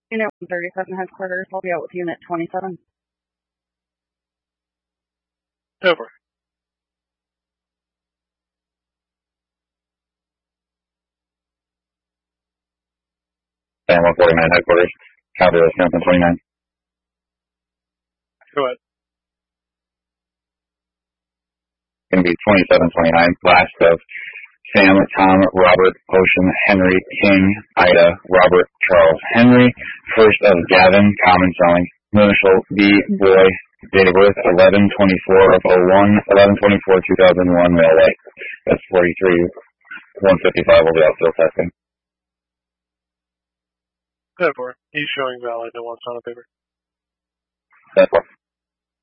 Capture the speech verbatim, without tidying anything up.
Unit one thirty-seven headquarters, I'll be out with Unit twenty-seven. Over. And one forty-nine headquarters, counter Wisconsin twenty-nine. Go ahead. Going to be twenty-seven twenty-nine, last of Sam, Tom, Robert, Ocean, Henry, King, Ida, Robert, Charles, Henry. First of Gavin, common spelling. Initial B, boy, date of birth eleven twenty-four of oh one, eleven twenty-four two thousand one, railway. That's forty-three one fifty-five will be out still testing. Go for it. He's showing valid, no one's on a paper. That's what.